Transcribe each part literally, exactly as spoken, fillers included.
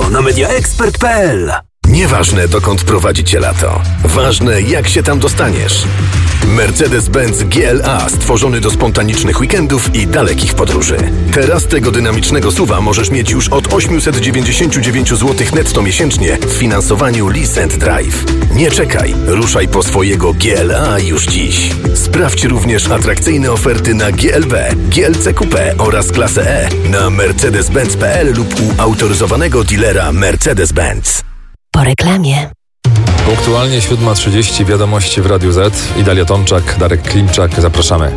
tylko na media expert kropka p l. Nieważne, dokąd prowadzi cię lato. Ważne, jak się tam dostaniesz. Mercedes-Benz G L A stworzony do spontanicznych weekendów i dalekich podróży. Teraz tego dynamicznego suwa możesz mieć już od osiemset dziewięćdziesiąt dziewięć złotych netto miesięcznie w finansowaniu Lease and Drive. Nie czekaj, ruszaj po swojego G L A już dziś. Sprawdź również atrakcyjne oferty na G L B, G L C Coupe oraz klasę E na mercedes benz kropka p l lub u autoryzowanego dealera Mercedes-Benz. Po reklamie. Punktualnie siódma trzydzieści, wiadomości w Radiu Z. Idalia Tomczak, Darek Klimczak, zapraszamy.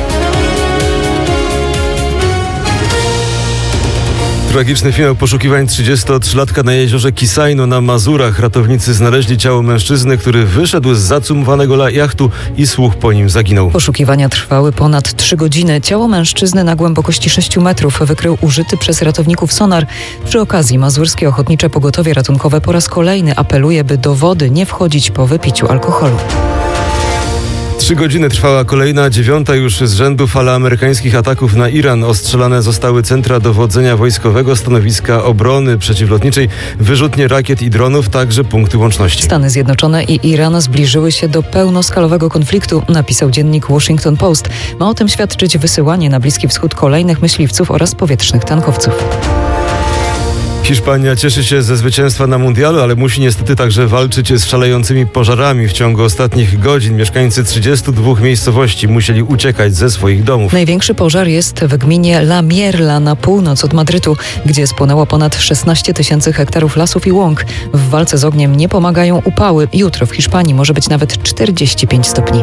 Tragiczny finał poszukiwań trzydziestotrzylatka na jeziorze Kisajno na Mazurach. Ratownicy znaleźli ciało mężczyzny, który wyszedł z zacumowanego jachtu i słuch po nim zaginął. Poszukiwania trwały ponad trzy godziny. Ciało mężczyzny na głębokości sześciu metrów wykrył użyty przez ratowników sonar. Przy okazji Mazurskie Ochotnicze Pogotowie Ratunkowe po raz kolejny apeluje, by do wody nie wchodzić po wypiciu alkoholu. Trzy godziny trwała kolejna, dziewiąta już z rzędu fala amerykańskich ataków na Iran. Ostrzelane zostały centra dowodzenia wojskowego, stanowiska obrony przeciwlotniczej, wyrzutnie rakiet i dronów, także punkty łączności. Stany Zjednoczone i Iran zbliżyły się do pełnoskalowego konfliktu, napisał dziennik Washington Post. Ma o tym świadczyć wysyłanie na Bliski Wschód kolejnych myśliwców oraz powietrznych tankowców. Hiszpania cieszy się ze zwycięstwa na mundialu, ale musi niestety także walczyć z szalejącymi pożarami. W ciągu ostatnich godzin mieszkańcy trzydziestu dwóch miejscowości musieli uciekać ze swoich domów. Największy pożar jest w gminie La Mierla na północ od Madrytu, gdzie spłonęło ponad szesnaście tysięcy hektarów lasów i łąk. W walce z ogniem nie pomagają upały. Jutro w Hiszpanii może być nawet czterdzieści pięć stopni.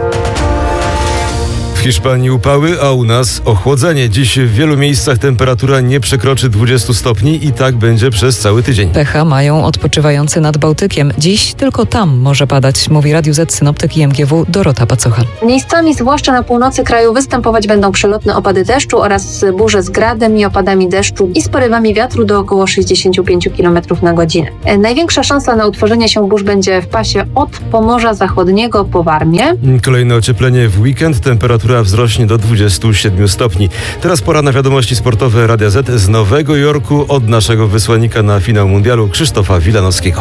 W Hiszpanii upały, a u nas ochłodzenie. Dziś w wielu miejscach temperatura nie przekroczy dwudziestu stopni i tak będzie przez cały tydzień. Pecha mają odpoczywający nad Bałtykiem. Dziś tylko tam może padać, mówi Radiu Z synoptyk I M G W Dorota Pacocha. Miejscami, zwłaszcza na północy kraju, występować będą przelotne opady deszczu oraz burze z gradem i opadami deszczu i z porywami wiatru do około sześćdziesiąt pięć kilometrów na godzinę. Największa szansa na utworzenie się burz będzie w pasie od Pomorza Zachodniego po Warmię. Kolejne ocieplenie w weekend. Temperatura wzrośnie do dwudziestu siedmiu stopni. Teraz pora na wiadomości sportowe Radia Z z Nowego Jorku od naszego wysłannika na finał mundialu Krzysztofa Wilanowskiego.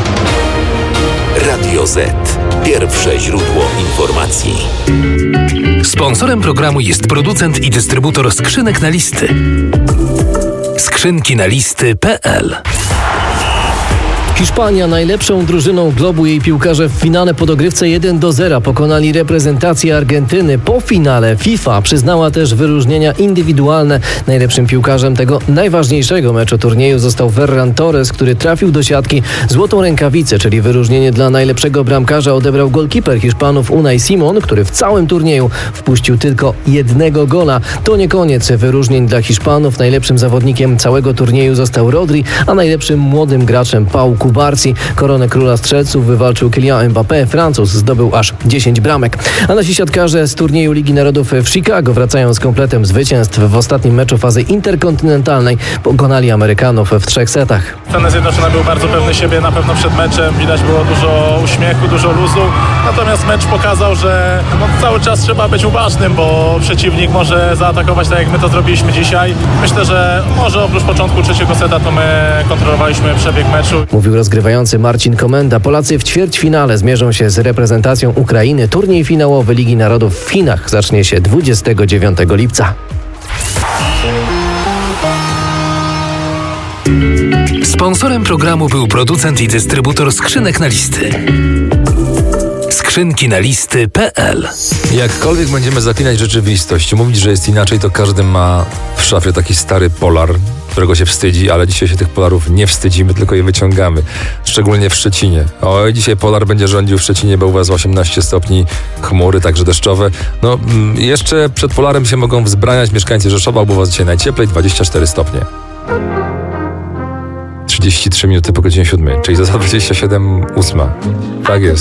Radio Z. Pierwsze źródło informacji. Sponsorem programu jest producent i dystrybutor skrzynek na listy. Skrzynki na listy kropka p l. Hiszpania najlepszą drużyną globu. Jej piłkarze w finale po dogrywce jeden do zera pokonali reprezentację Argentyny. Po finale FIFA przyznała też wyróżnienia indywidualne. Najlepszym piłkarzem tego najważniejszego meczu turnieju został Ferran Torres, który trafił do siatki. Złotą rękawicę, czyli wyróżnienie dla najlepszego bramkarza, odebrał golkiper Hiszpanów Unai Simon, który w całym turnieju wpuścił tylko jednego gola. To nie koniec wyróżnień dla Hiszpanów. Najlepszym zawodnikiem całego turnieju został Rodri, a najlepszym młodym graczem Pau Kubarsi. Koronę króla strzelców wywalczył Kylian Mbappé. Francuz zdobył aż dziesięć bramek. A nasi siatkarze z turnieju Ligi Narodów w Chicago wracają z kompletem zwycięstw. W ostatnim meczu fazy interkontynentalnej pokonali Amerykanów w trzech setach. Stany Zjednoczone był bardzo pewny siebie na pewno przed meczem. Widać było dużo uśmiechu, dużo luzu. Natomiast mecz pokazał, że no, cały czas trzeba być uważnym, bo przeciwnik może zaatakować tak, jak my to zrobiliśmy dzisiaj. Myślę, że może oprócz początku trzeciego seta to my kontrolowaliśmy przebieg meczu. Mówił rozgrywający Marcin Komenda. Polacy w ćwierćfinale zmierzą się z reprezentacją Ukrainy. Turniej finałowy Ligi Narodów w Chinach zacznie się dwudziestego dziewiątego lipca. Sponsorem programu był producent i dystrybutor skrzynek na listy. Skrzynki na listy kropka p l. Jakkolwiek będziemy zaklinać rzeczywistość, mówić, że jest inaczej, to każdy ma w szafie taki stary polar, którego się wstydzi, ale dzisiaj się tych polarów nie wstydzimy, tylko je wyciągamy. Szczególnie w Szczecinie. Oj, dzisiaj polar będzie rządził w Szczecinie, bo u was osiemnaście stopni, chmury, także deszczowe. No, mm, jeszcze przed polarem się mogą wzbraniać mieszkańcy Rzeszowa, bo u was dzisiaj najcieplej, dwadzieścia cztery stopnie. trzydzieści trzy minuty po godzinie siódmej, czyli za dwadzieścia siedem ósma. Tak jest.